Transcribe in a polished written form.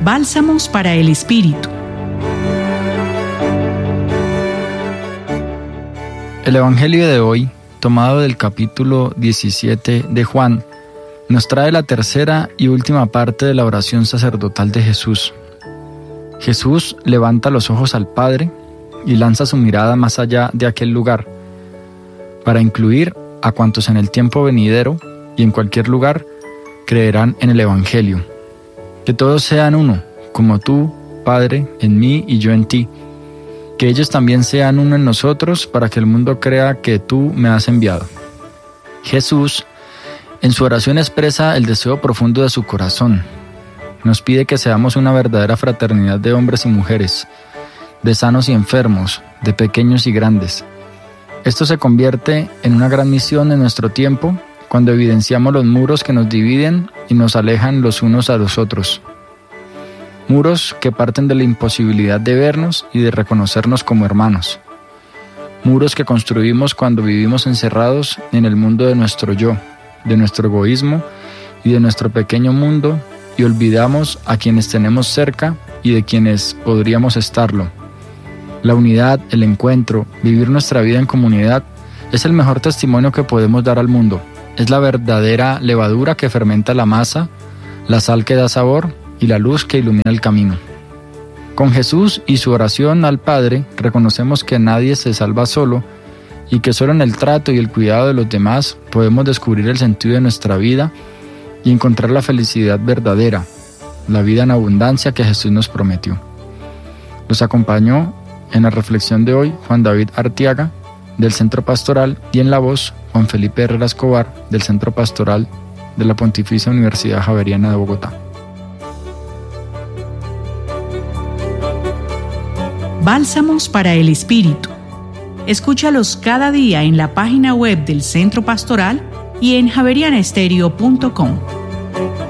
Bálsamos para el Espíritu. El Evangelio de hoy, tomado del capítulo 17 de Juan, nos trae la tercera y última parte de la oración sacerdotal de Jesús. Jesús levanta los ojos al Padre y lanza su mirada más allá de aquel lugar, para incluir a cuantos en el tiempo venidero y en cualquier lugar creerán en el Evangelio. Que todos sean uno, como tú, Padre, en mí y yo en ti. Que ellos también sean uno en nosotros, para que el mundo crea que tú me has enviado. Jesús, en su oración expresa el deseo profundo de su corazón. Nos pide que seamos una verdadera fraternidad de hombres y mujeres, de sanos y enfermos, de pequeños y grandes. Esto se convierte en una gran misión en nuestro tiempo, cuando evidenciamos los muros que nos dividen y nos alejan los unos a los otros. Muros que parten de la imposibilidad de vernos y de reconocernos como hermanos. Muros que construimos cuando vivimos encerrados en el mundo de nuestro yo, de nuestro egoísmo y de nuestro pequeño mundo, y olvidamos a quienes tenemos cerca y de quienes podríamos estarlo. La unidad, el encuentro, vivir nuestra vida en comunidad es el mejor testimonio que podemos dar al mundo. Es la verdadera levadura que fermenta la masa, la sal que da sabor y la luz que ilumina el camino. Con Jesús y su oración al Padre reconocemos que nadie se salva solo y que solo en el trato y el cuidado de los demás podemos descubrir el sentido de nuestra vida y encontrar la felicidad verdadera, la vida en abundancia que Jesús nos prometió. Los acompañó en la reflexión de hoy Juan David Artiaga, del Centro Pastoral, y en la voz Juan Felipe Herrera Escobar, del Centro Pastoral de la Pontificia Universidad Javeriana de Bogotá. Bálsamos para el Espíritu. Escúchalos cada día en la página web del Centro Pastoral y en javerianestereo.com.